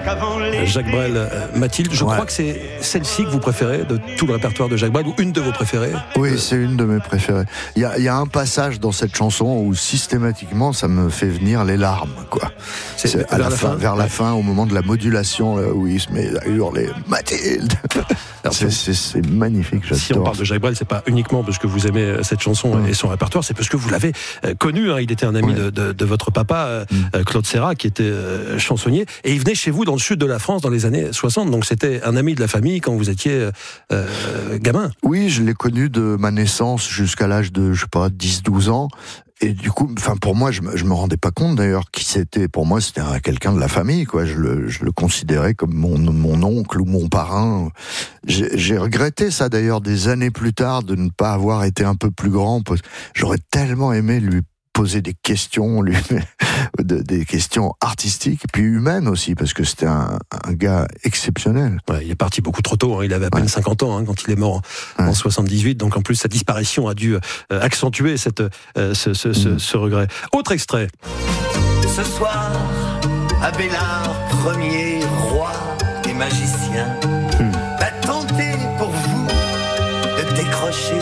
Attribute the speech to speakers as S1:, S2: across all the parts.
S1: Jacques Brel, Mathilde, je crois que c'est celle-ci que vous préférez de tout le répertoire de Jacques Brel, ou une de vos préférées.
S2: Oui, c'est une de mes préférées. Il y a un passage dans cette chanson où systématiquement ça me fait venir les larmes, quoi. C'est à vers la fin, au moment de la modulation, là, où il se met à hurler Mathilde. Alors, c'est magnifique, j'adore.
S1: Si on parle de Jacques Brel, c'est pas uniquement parce que vous aimez cette chanson et son répertoire, c'est parce que vous l'avez connu. Il était un ami de votre papa, Claude Serra, qui était chansonnier, et il venait chez vous dans le sud de la France dans les années 60. Donc c'était un ami de la famille quand vous étiez gamin.
S2: Oui, je l'ai connu de ma naissance jusqu'à l'âge de, 10-12 ans. Et du coup, pour moi, je me rendais pas compte d'ailleurs qui c'était. Pour moi, c'était quelqu'un de la famille, quoi. Je le considérais comme mon oncle ou mon parrain. J'ai regretté ça d'ailleurs des années plus tard de ne pas avoir été un peu plus grand. J'aurais tellement aimé lui poser des questions, des questions artistiques et puis humaines aussi, parce que c'était un gars exceptionnel.
S1: Ouais, il est parti beaucoup trop tôt, il avait à peine 50 ans quand il est mort en 78, donc en plus sa disparition a dû accentuer ce regret. Autre extrait.
S3: Ce soir, Abélard, premier roi des magiciens, va tenter pour vous de décrocher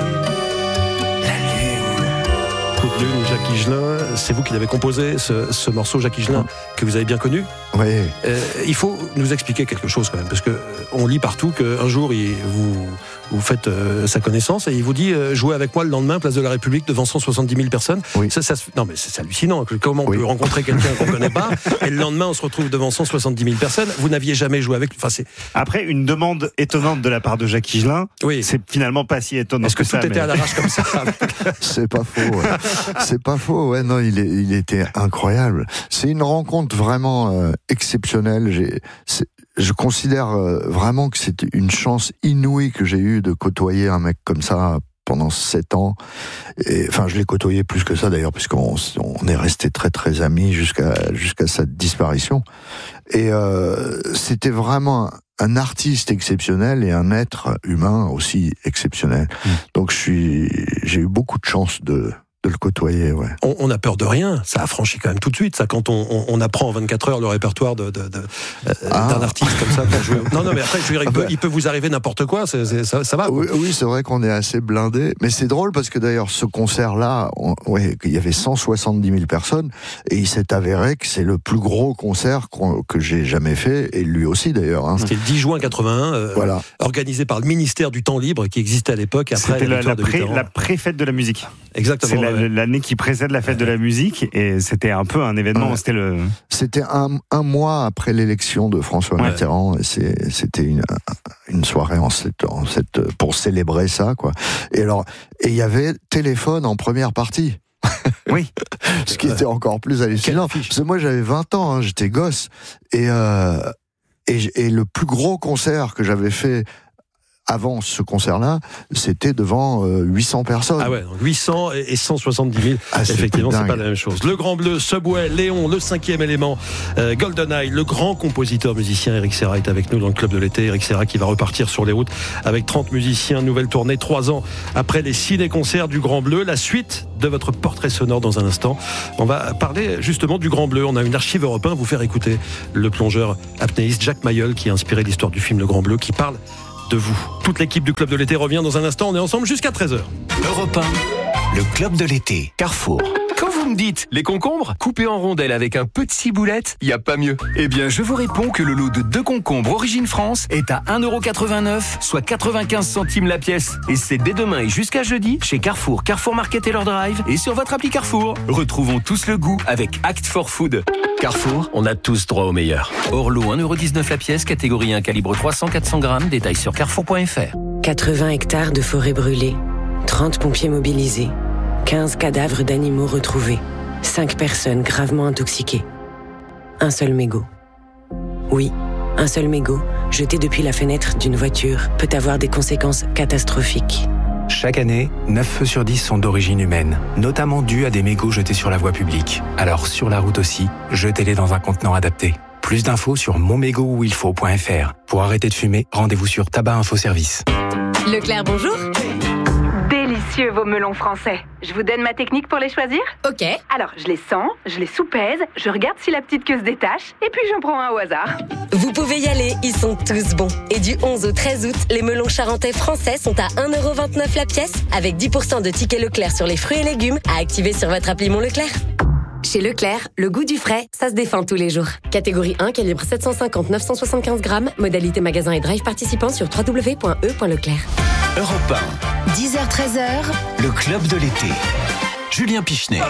S1: Lune, Jacques Higelin, c'est vous qui l'avez composé, ce morceau Jacques Higelin que vous avez bien connu.
S2: Oui.
S1: Il faut nous expliquer quelque chose quand même, parce que on lit partout qu'un jour vous faites sa connaissance et il vous dit jouez avec moi le lendemain, place de la République, devant 170 000 personnes. Oui. Non mais c'est hallucinant. Comment on peut rencontrer quelqu'un qu'on ne connaît pas et le lendemain on se retrouve devant 170 000 personnes. Vous n'aviez jamais joué avec lui.
S4: Après, une demande étonnante de la part de Jacques Higelin, c'est finalement pas si étonnant.
S1: Est-ce que tout était à l'arrache comme ça?
S2: C'est pas faux. C'est pas faux. Ouais, non, il était incroyable. C'est une rencontre vraiment exceptionnelle. Je considère vraiment que c'est une chance inouïe que j'ai eue de côtoyer un mec comme ça pendant 7 ans. Et, je l'ai côtoyé plus que ça d'ailleurs, puisqu'on est resté très très amis jusqu'à sa disparition. Et c'était vraiment un artiste exceptionnel et un être humain aussi exceptionnel. Donc j'ai eu beaucoup de chance de le côtoyer, ouais.
S1: On a peur de rien, ça affranchit quand même tout de suite, ça, quand on apprend en 24 heures le répertoire d'un artiste comme ça. Non, mais après, je veux dire, il peut vous arriver n'importe quoi, ça va.
S2: Oui, c'est vrai qu'on est assez blindés, mais c'est drôle parce que d'ailleurs, ce concert-là, il y avait 170 000 personnes, et il s'est avéré que c'est le plus gros concert que j'ai jamais fait, et lui aussi d'ailleurs.
S1: C'était le 10 juin 81, organisé par le ministère du Temps Libre, qui existait à l'époque, après
S4: c'était la pré-fête de la musique.
S1: Exactement.
S4: C'est l'année qui précède la fête de la musique, et c'était un peu un événement.
S2: C'était un mois après l'élection de François Mitterrand, et c'était une soirée pour célébrer ça, quoi. Et il y avait téléphone en première partie.
S4: Oui.
S2: Ce qui était encore plus hallucinant. Parce que moi j'avais 20 ans, j'étais gosse, et le plus gros concert que j'avais fait avant ce concert-là, c'était devant 800 personnes.
S1: Ah ouais, donc 800 et 170 000. Effectivement, c'est pas la même chose. Le Grand Bleu, Subway, Léon, le 5e élément, GoldenEye, le grand compositeur musicien Eric Serra est avec nous dans le Club de l'été. Eric Serra qui va repartir sur les routes avec 30 musiciens, nouvelle tournée 3 ans après les ciné-concerts du Grand Bleu. La suite de votre portrait sonore dans un instant. On va parler justement du Grand Bleu. On a une archive Europe 1 à vous faire écouter. Le plongeur apnéiste Jacques Mayol, qui a inspiré l'histoire du film Le Grand Bleu, qui parle de vous. Toute l'équipe du Club de l'été revient dans un instant. On est ensemble jusqu'à 13h.
S5: Europe 1, le Club de l'été, Carrefour. Quand vous me dites les concombres coupés en rondelles avec un peu de ciboulette, il n'y a pas mieux. Eh bien, je vous réponds que le lot de 2 concombres Origine France est à 1,89€, soit 95 centimes la pièce. Et c'est dès demain et jusqu'à jeudi chez Carrefour, Carrefour Market et leur drive et sur votre appli Carrefour. Retrouvons tous le goût avec Act for Food. Carrefour, on a tous droit au meilleur. Orlo, 1,19€ la pièce, catégorie 1, calibre 300-400 grammes, détails sur carrefour.fr.
S6: 80 hectares de forêt brûlée, 30 pompiers mobilisés, 15 cadavres d'animaux retrouvés, 5 personnes gravement intoxiquées. Un seul mégot. Oui, un seul mégot, jeté depuis la fenêtre d'une voiture, peut avoir des conséquences catastrophiques.
S7: Chaque année, 9 feux sur 10 sont d'origine humaine, notamment dus à des mégots jetés sur la voie publique. Alors sur la route aussi, jetez-les dans un contenant adapté. Plus d'infos sur monmégotuilfaut.fr. Pour arrêter de fumer, rendez-vous sur Tabac Info Service.
S8: Leclerc, bonjour. Délicieux vos melons français. Je vous donne ma technique pour les choisir ?
S9: Ok.
S8: Alors, je les sens, je les soupèse, je regarde si la petite queue se détache, et puis j'en prends un au hasard.
S9: Vous pouvez y aller, ils sont tous bons. Et du 11 au 13 août, les melons charentais français sont à 1,29€ la pièce, avec 10% de tickets Leclerc sur les fruits et légumes à activer sur votre appli Mon Leclerc. Chez Leclerc, le goût du frais, ça se défend tous les jours. Catégorie 1, calibre 750-975 grammes, modalité magasin et drive participant sur www.e.leclerc.
S5: Europe 1.
S9: 10h-13h,
S5: Le club de l'été. Julien Pichenet.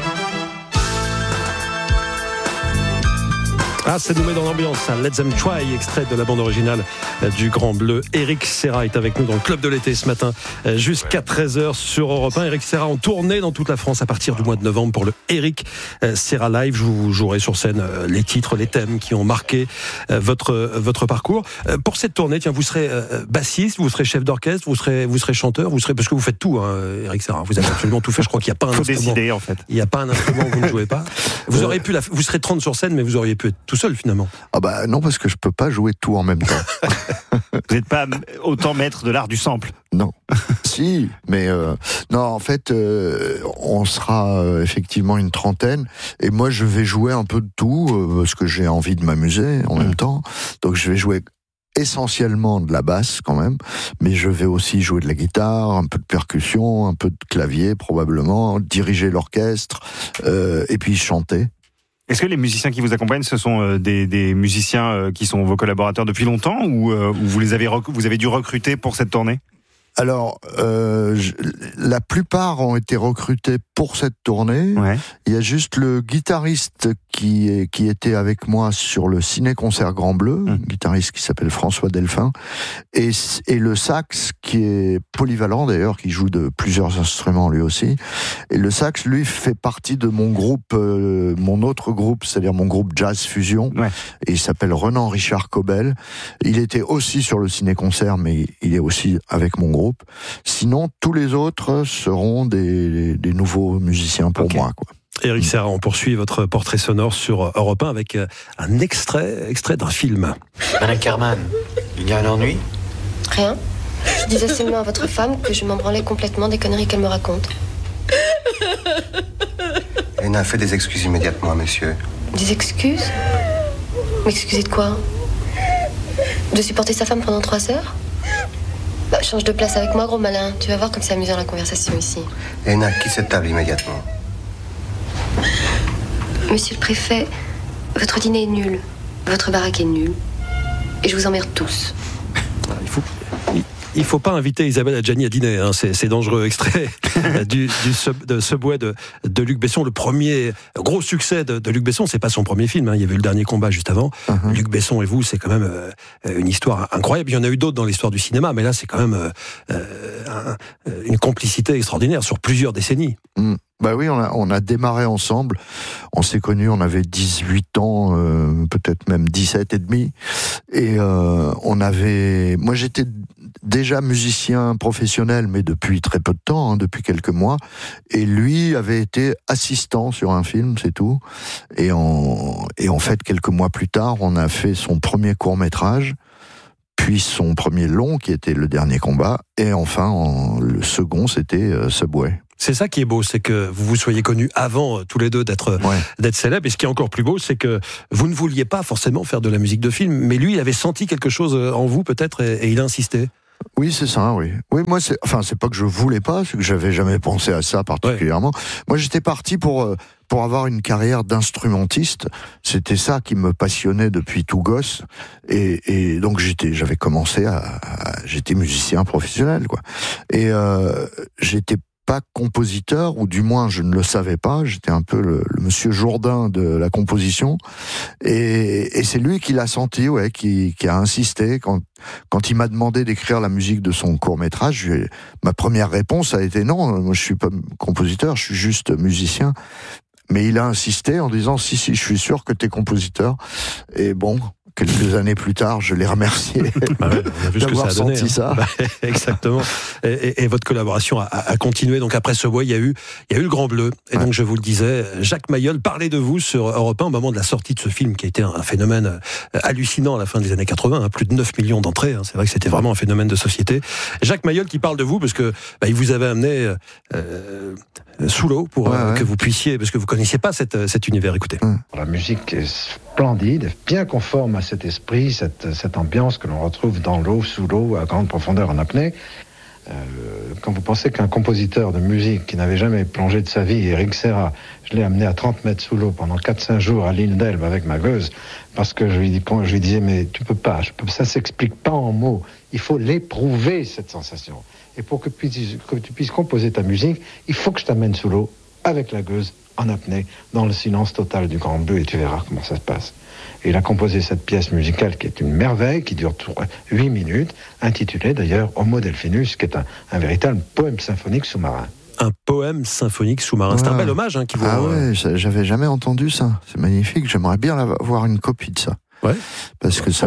S1: Ah, ça nous met dans l'ambiance, ça. Let Them Try, extrait de la bande originale du Grand Bleu. Eric Serra est avec nous dans le club de l'été ce matin, jusqu'à 13h sur Europe 1. Eric Serra en tournée dans toute la France à partir du mois de novembre pour le Eric Serra Live. Je vous jouerai sur scène les titres, les thèmes qui ont marqué votre parcours. Pour cette tournée, tiens, vous serez bassiste, vous serez chef d'orchestre, vous serez chanteur, parce que vous faites tout, hein, Eric Serra. Vous avez absolument tout fait. Je crois qu'il n'y a pas un instrument.
S4: Faut décider, en fait.
S1: Il n'y a pas un instrument où vous ne jouez pas. Vous auriez pu vous serez 30 sur scène, mais vous auriez pu être tout seul finalement.
S2: Ah bah non, parce que je peux pas jouer tout en même temps.
S4: Vous n'êtes pas autant maître de l'art du sample.
S2: Non. Si, mais non, en fait, on sera effectivement une trentaine, et moi je vais jouer un peu de tout, parce que j'ai envie de m'amuser en même temps. Donc je vais jouer essentiellement de la basse quand même, mais je vais aussi jouer de la guitare, un peu de percussion, un peu de clavier probablement, diriger l'orchestre, et puis chanter.
S4: Est-ce que les musiciens qui vous accompagnent, ce sont des musiciens qui sont vos collaborateurs depuis longtemps, ou vous avez dû recruter pour cette tournée ?
S2: Alors, la plupart ont été recrutés pour cette tournée.
S4: Ouais.
S2: Il y a juste le guitariste qui était avec moi sur le ciné-concert Grand Bleu, un guitariste qui s'appelle François Delphin, et le sax qui est polyvalent d'ailleurs, qui joue de plusieurs instruments lui aussi. Et le sax, lui, fait partie de mon groupe, mon autre groupe, c'est-à-dire mon groupe Jazz Fusion. Ouais. Et il s'appelle Renan Richard Cobel. Il était aussi sur le ciné-concert, mais il est aussi avec mon groupe. Sinon, tous les autres seront des nouveaux musiciens pour moi, quoi.
S1: Eric Serra, on poursuit votre portrait sonore sur Europe 1 avec un extrait d'un film.
S10: Madame Carman, il y a un ennui ?
S11: Rien. Je disais seulement à votre femme que je m'en branlais complètement des conneries qu'elle me raconte.
S10: Léna, fait des excuses immédiatement, monsieur.
S11: Des excuses ? M'excuser de quoi ? De supporter sa femme pendant 3 heures ? Bah, change de place avec moi, gros malin. Tu vas voir comme c'est amusant la conversation ici.
S10: Léna, quitte cette table immédiatement.
S11: Monsieur le préfet, votre dîner est nul. Votre baraque est nulle. Et je vous emmerde tous.
S1: Il faut pas inviter Isabelle Adjani à dîner, hein. C'est dangereux. Extrait de Subway de Luc Besson, le premier gros succès de Luc Besson. C'est pas son premier film, hein. Il y avait eu Le Dernier Combat juste avant. Luc Besson et vous, c'est quand même une histoire incroyable. Il y en a eu d'autres dans l'histoire du cinéma, mais là c'est quand même une complicité extraordinaire sur plusieurs décennies.
S2: Bah oui, on a démarré ensemble. On s'est connus, on avait 18 ans, peut-être même 17 et demi. Et moi j'étais déjà musicien professionnel, mais depuis très peu de temps, hein, depuis quelques mois. Et lui avait été assistant sur un film, c'est tout. Et en fait, quelques mois plus tard, on a fait son premier court-métrage, puis son premier long, qui était Le Dernier Combat. Et enfin, le second, c'était Subway.
S1: C'est ça qui est beau, c'est que vous soyez connus avant tous les deux d'être célèbres. Et ce qui est encore plus beau, c'est que vous ne vouliez pas forcément faire de la musique de film, mais lui, il avait senti quelque chose en vous peut-être et il a insisté.
S2: Oui, c'est ça, oui. Oui, moi, c'est pas que je voulais pas, c'est que j'avais jamais pensé à ça particulièrement. Ouais. Moi, j'étais parti pour avoir une carrière d'instrumentiste. C'était ça qui me passionnait depuis tout gosse. Et donc, j'avais commencé j'étais musicien professionnel, quoi. Et j'étais pas compositeur, ou du moins je ne le savais pas. J'étais un peu le monsieur Jourdain de la composition, et c'est lui qui l'a senti, qui a insisté quand il m'a demandé d'écrire la musique de son court-métrage. Ma première réponse a été non, moi je suis pas compositeur, je suis juste musicien. Mais il a insisté en disant si, je suis sûr que t'es compositeur. Et bon, quelques années plus tard, je l'ai remercié d'avoir senti ça.
S1: Exactement. Et votre collaboration a continué. Donc après ce bois, il y a eu le Grand Bleu. Et donc je vous le disais, Jacques Mayol parlait de vous sur Europe 1 au moment de la sortie de ce film qui a été un phénomène hallucinant à la fin des années 80, plus de 9 millions d'entrées. C'est vrai que c'était vraiment un phénomène de société. Jacques Mayol qui parle de vous parce que il vous avait amené sous l'eau pour que vous puissiez, parce que vous connaissiez pas cet univers. Écoutez.
S12: La musique est splendide, bien conforme à cet esprit, cette ambiance que l'on retrouve dans l'eau, sous l'eau, à grande profondeur en apnée. Quand vous pensez qu'un compositeur de musique qui n'avait jamais plongé de sa vie, Eric Serra, je l'ai amené à 30 mètres sous l'eau pendant 4-5 jours à l'île d'Elbe avec ma gueuse, parce que je lui disais, mais tu peux pas, ça s'explique pas en mots, il faut l'éprouver, cette sensation. Et pour que tu puisses composer ta musique, il faut que je t'amène sous l'eau, avec la gueuse, en apnée, dans le silence total du Grand Bleu, et tu verras comment ça se passe. Et il a composé cette pièce musicale qui est une merveille, qui dure 8 minutes, intitulée d'ailleurs Homo Delphinus, qui est un véritable poème symphonique sous-marin.
S1: Un poème symphonique sous-marin. C'est un bel hommage qui vous...
S2: j'avais jamais entendu ça. C'est magnifique. J'aimerais bien avoir une copie de ça.
S1: Ouais.
S2: Parce que ça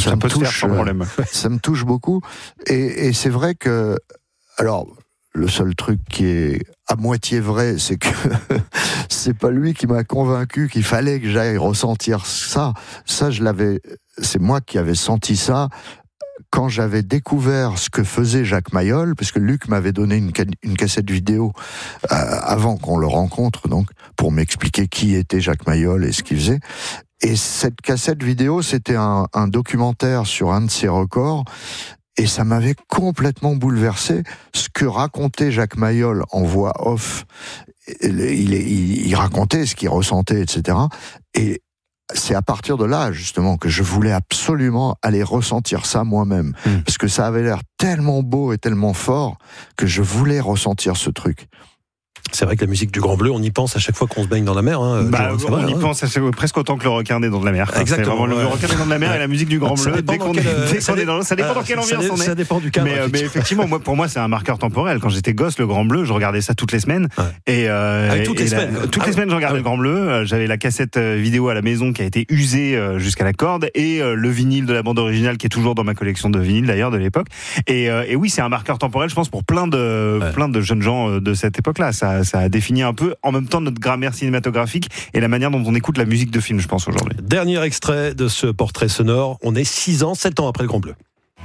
S2: me touche beaucoup. Et c'est vrai que... Alors, le seul truc qui est à moitié vrai, c'est que c'est pas lui qui m'a convaincu qu'il fallait que j'aille ressentir ça. Ça, c'est moi qui avais senti ça quand j'avais découvert ce que faisait Jacques Mayol, parce que Luc m'avait donné une cassette vidéo avant qu'on le rencontre, donc, pour m'expliquer qui était Jacques Mayol et ce qu'il faisait. Et cette cassette vidéo, c'était un documentaire sur un de ses records. Et ça m'avait complètement bouleversé ce que racontait Jacques Mayol en voix off. Il racontait ce qu'il ressentait, etc. Et c'est à partir de là, justement, que je voulais absolument aller ressentir ça moi-même. Parce que ça avait l'air tellement beau et tellement fort que je voulais ressentir ce truc.
S1: C'est vrai que la musique du Grand Bleu, on y pense à chaque fois qu'on se baigne dans la mer.
S4: On y pense presque autant que le requin des Dents de la mer.
S1: Exactement.
S4: C'est vraiment le requin des Dents de la mer et la musique du Grand Bleu. Dès qu'on est dans l'eau, ça dépend dans quelle ambiance on est.
S1: Ça dépend du cadre.
S4: Mais effectivement, pour moi, c'est un marqueur temporel. Quand j'étais gosse, le Grand Bleu, je regardais ça toutes les semaines. Et
S1: toutes les semaines,
S4: je regardais le Grand Bleu. J'avais la cassette vidéo à la maison qui a été usée jusqu'à la corde et le vinyle de la bande originale qui est toujours dans ma collection de vinyles d'ailleurs de l'époque. Et oui, c'est un marqueur temporel, je pense, pour plein de jeunes gens de cette époque-là. Ça a défini un peu en même temps notre grammaire cinématographique et la manière dont on écoute la musique de film, je pense, aujourd'hui.
S1: Dernier extrait de ce portrait sonore, on est 7 ans après le Grand Bleu.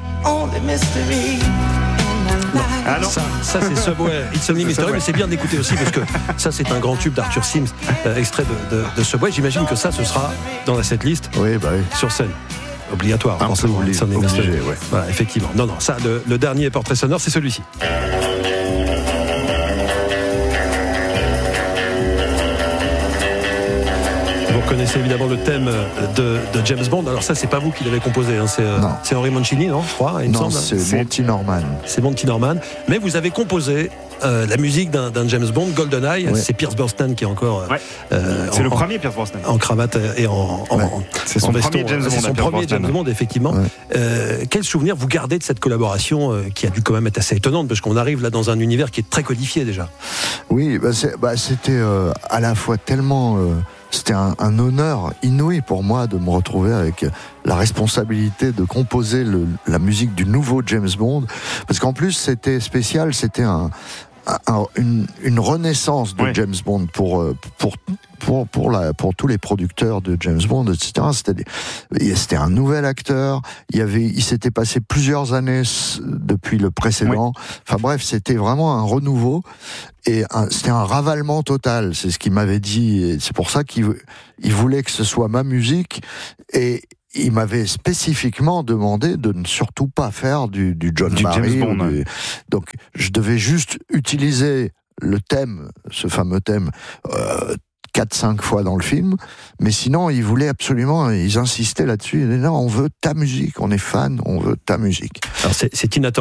S1: Ça c'est Subway, It's Only Mystery, mais c'est bien d'écouter aussi parce que ça c'est un grand tube d'Arthur Sims, extrait de Subway. J'imagine que ça ce sera dans la setlist sur scène. Obligatoire, forcément.
S2: Obligé,
S1: Voilà, effectivement. Non, ça, le dernier portrait sonore, c'est celui-ci. Vous connaissez évidemment le thème de James Bond. Alors ça, c'est pas vous qui l'avez composé, c'est Henry Mancini, non, je crois, il me semble.
S2: C'est Monty Norman.
S1: C'est Monty Norman. Mais vous avez composé la musique d'un James Bond, GoldenEye. C'est Pierce Brosnan qui est encore...
S4: c'est le premier Pierce Brosnan.
S1: En cravate et
S4: c'est son premier James Bond.
S1: C'est son premier James Bond, effectivement. Quel souvenir vous gardez de cette collaboration qui a dû quand même être assez étonnante, parce qu'on arrive là dans un univers qui est très codifié déjà.
S2: Oui, c'était à la fois tellement... C'était un honneur inouï pour moi de me retrouver avec la responsabilité de composer la musique du nouveau James Bond, parce qu'en plus c'était spécial, c'était une renaissance de James Bond pour tous les producteurs de James Bond, etc. C'était un nouvel acteur. Il s'était passé plusieurs années depuis le précédent. Enfin bref, c'était vraiment un renouveau et c'était un ravalement total. C'est ce qu'il m'avait dit. Et c'est pour ça qu'il voulait que ce soit ma musique et il m'avait spécifiquement demandé de ne surtout pas faire du John Barry.
S4: James Bond,
S2: donc je devais juste utiliser le thème, ce fameux thème, 4-5 fois dans le film, mais sinon ils insistaient là-dessus, ils disaient non, on veut ta musique, on est fan, on veut ta musique.
S1: Alors c'est Tina